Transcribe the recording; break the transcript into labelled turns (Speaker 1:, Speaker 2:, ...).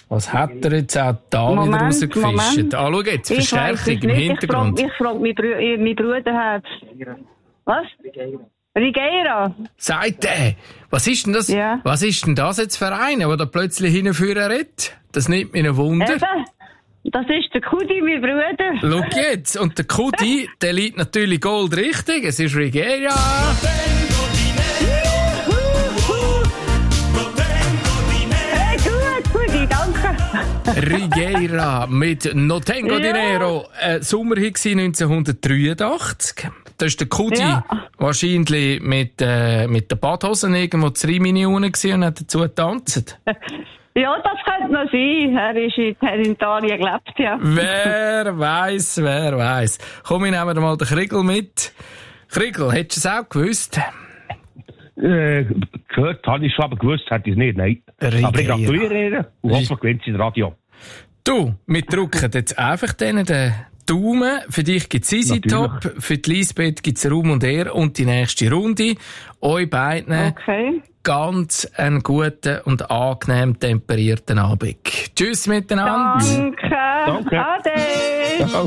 Speaker 1: Was hat er jetzt auch da wieder rausgefischt? Ah, schau jetzt, Verstärkung im Hintergrund.
Speaker 2: Ich frage mein Bruder. Was? Rigeira.
Speaker 1: Sagt er. Was ist denn das?
Speaker 2: Ja.
Speaker 1: Was ist denn das jetzt für einer, der da plötzlich hinführen redet? Das nimmt mich ein Wunder.
Speaker 2: Das ist der Kudi, mein Bruder.
Speaker 1: Schau jetzt. Und der Kudi, der liegt natürlich goldrichtig. Es ist Rigeira.
Speaker 2: Hey, gut, Kudi, danke.
Speaker 1: Rigeira mit No Tengo Dinero. Sommerhit 1983. Da ist der Kudi wahrscheinlich mit den Badhosen irgendwo 3 Millionen und hat dazu getanzt.
Speaker 2: Ja, das könnte noch sein. Er hat in Italien gelebt, ja.
Speaker 1: Wer weiss. Komm, wir nehmen mal den Kriegel mit. Kriegel, hättest du es auch gewusst?
Speaker 3: Gehört habe ich schon, aber gewusst hätte ich es nicht, nein.
Speaker 1: Rigeira.
Speaker 3: Aber ich gratuliere ihr und hoffe, gewinnt sie das Radio.
Speaker 1: Du, wir drücken jetzt einfach denen den Daumen. Für dich gibt's Easy Top, für die Lisbeth gibt's Raum und Ehr und die nächste Runde. Euch beiden ganz einen guten und angenehm temperierten Abend. Tschüss miteinander.
Speaker 2: Danke. Ade.